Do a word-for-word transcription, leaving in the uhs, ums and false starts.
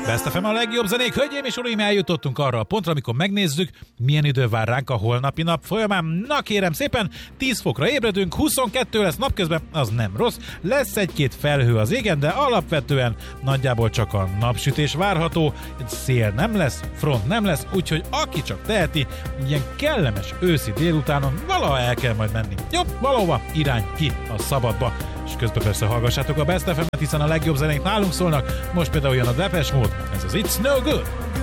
Best ef em a legjobb zenék. Hölgyeim és uraim, eljutottunk arra a pontra, amikor megnézzük, milyen idő vár ránk a holnapi nap folyamán. Na kérem szépen, tíz fokra ébredünk, huszonkettő lesz napközben, az nem rossz. Lesz egy-két felhő az égen, de alapvetően nagyjából csak a napsütés várható. Szél nem lesz, front nem lesz, úgyhogy aki csak teheti, ilyen kellemes őszi délutánon valaha el kell majd menni. Jó, valahova irány ki a szabadba. És közben persze hallgassátok a Best ef emet, hiszen a legjobb zenék nálunk szólnak. Most például jön a Depeche Mode, ez az It's No Good.